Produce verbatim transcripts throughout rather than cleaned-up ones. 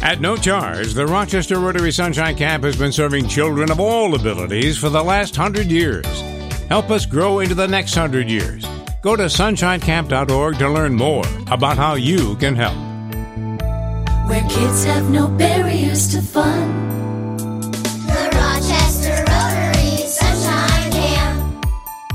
At no charge, the Rochester Rotary Sunshine Camp has been serving children of all abilities for the last hundred years. Help us grow into the next hundred years. Go to sunshine camp dot org to learn more about how you can help. Where kids have no barriers to fun. The Rochester Rotary Sunshine Camp.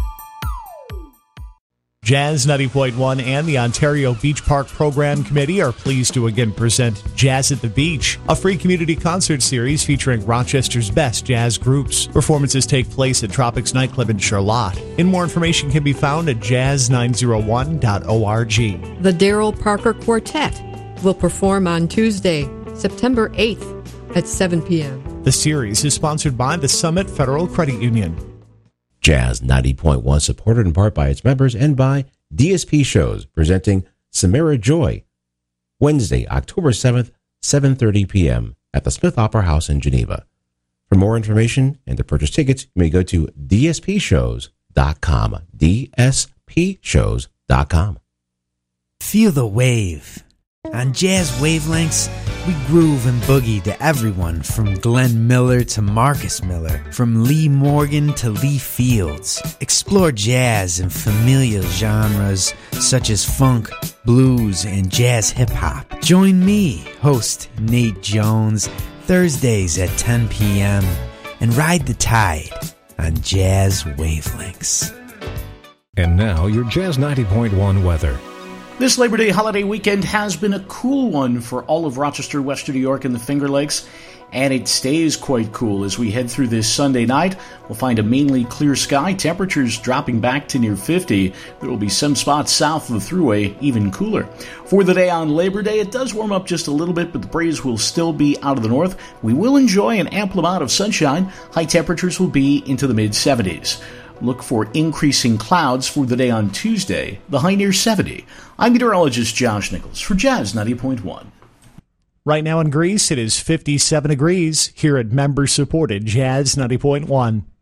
Jazz ninety point one and the Ontario Beach Park Program Committee are pleased to again present Jazz at the Beach, a free community concert series featuring Rochester's best jazz groups. Performances take place at Tropics Nightclub in Charlotte. And more information can be found at jazz nine oh one dot org. The Darrell Parker Quartet will perform on Tuesday, September eighth at seven p.m. The series is sponsored by the Summit Federal Credit Union. Jazz ninety point one, supported in part by its members and by D S P Shows, presenting Samara Joy, Wednesday, October seventh, seven thirty p.m. at the Smith Opera House in Geneva. For more information and to purchase tickets, you may go to d s p shows dot com, d s p shows dot com. Feel the wave. On Jazz Wavelengths, we groove and boogie to everyone from Glenn Miller to Marcus Miller, from Lee Morgan to Lee Fields. Explore jazz in familiar genres such as funk, blues, and jazz hip-hop. Join me, host Nate Jones, Thursdays at ten p.m. and ride the tide on Jazz Wavelengths. And now, your Jazz ninety point one weather. This Labor Day holiday weekend has been a cool one for all of Rochester, Western New York, and the Finger Lakes, and it stays quite cool as we head through this Sunday night. We'll find a mainly clear sky, temperatures dropping back to near fifty. There will be some spots south of the Thruway even cooler. For the day on Labor Day, it does warm up just a little bit, but the breeze will still be out of the north. We will enjoy an ample amount of sunshine. High temperatures will be into the mid-seventies. Look for increasing clouds for the day on Tuesday, the high near seventy. I'm meteorologist Josh Nichols for Jazz ninety point one. Right now in Greece, it is fifty-seven degrees here at member-supported Jazz ninety point one.